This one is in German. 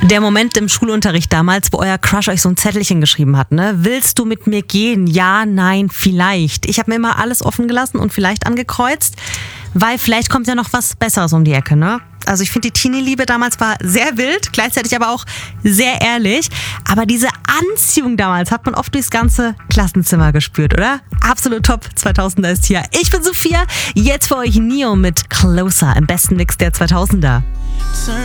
Der Moment im Schulunterricht damals, wo euer Crush euch so ein Zettelchen geschrieben hat, ne? Willst du mit mir gehen? Ja, nein, vielleicht. Ich habe mir immer alles offen gelassen und vielleicht angekreuzt, weil vielleicht kommt ja noch was Besseres um die Ecke, ne? Also ich finde, die Teenie-Liebe damals war sehr wild, gleichzeitig aber auch sehr ehrlich. Aber diese Anziehung damals hat man oft durchs ganze Klassenzimmer gespürt, oder? Absolut top, 2000er ist hier. Ich bin Sophia, jetzt für euch Neo mit Closer im besten Mix der 2000er.